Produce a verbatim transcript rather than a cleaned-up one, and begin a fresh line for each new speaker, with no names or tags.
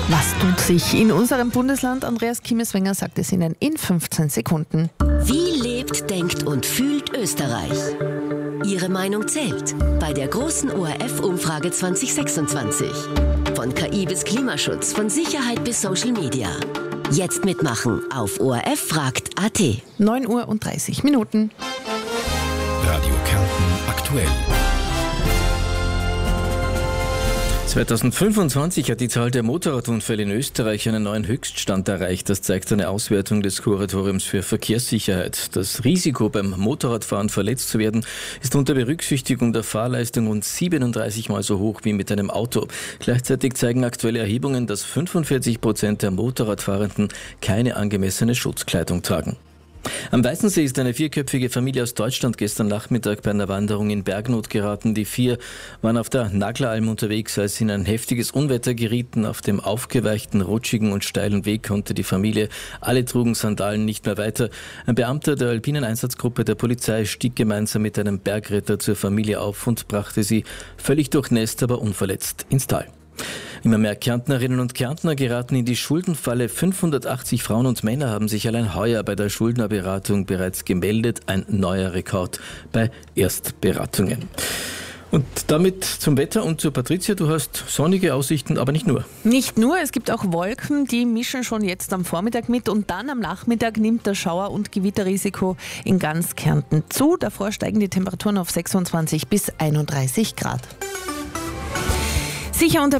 Was tut sich in unserem Bundesland? Andreas Kiemeswenger sagt es Ihnen in fünfzehn Sekunden.
Wie lebt, denkt und fühlt Österreich? Ihre Meinung zählt bei der großen O R F-Umfrage zwanzig sechsundzwanzig. Von K I bis Klimaschutz, von Sicherheit bis Social Media. Jetzt mitmachen auf O R F fragt punkt a t.
neun Uhr und dreißig Minuten.
Radio Kärnten aktuell.
zweitausendfünfundzwanzig hat die Zahl der Motorradunfälle in Österreich einen neuen Höchststand erreicht. Das zeigt eine Auswertung des Kuratoriums für Verkehrssicherheit. Das Risiko beim Motorradfahren verletzt zu werden ist unter Berücksichtigung der Fahrleistung rund siebenunddreißig Mal so hoch wie mit einem Auto. Gleichzeitig zeigen aktuelle Erhebungen, dass fünfundvierzig Prozent der Motorradfahrenden keine angemessene Schutzkleidung tragen. Am Weißensee ist eine vierköpfige Familie aus Deutschland gestern Nachmittag bei einer Wanderung in Bergnot geraten. Die vier waren auf der Nagleralm unterwegs, als sie in ein heftiges Unwetter gerieten. Auf dem aufgeweichten, rutschigen und steilen Weg konnte die Familie, alle trugen Sandalen, nicht mehr weiter. Ein Beamter der alpinen Einsatzgruppe der Polizei stieg gemeinsam mit einem Bergretter zur Familie auf und brachte sie völlig durchnässt, aber unverletzt ins Tal. Immer mehr Kärntnerinnen und Kärntner geraten in die Schuldenfalle. fünfhundertachtzig Frauen und Männer haben sich allein heuer bei der Schuldnerberatung bereits gemeldet. Ein neuer Rekord bei Erstberatungen. Und damit zum Wetter und zu Patricia. Du hast sonnige Aussichten, aber nicht nur.
Nicht nur, es gibt auch Wolken, die mischen schon jetzt am Vormittag mit und dann am Nachmittag nimmt das Schauer- und Gewitterrisiko in ganz Kärnten zu. Davor steigen die Temperaturen auf sechsundzwanzig bis einunddreißig Grad. Sicher unter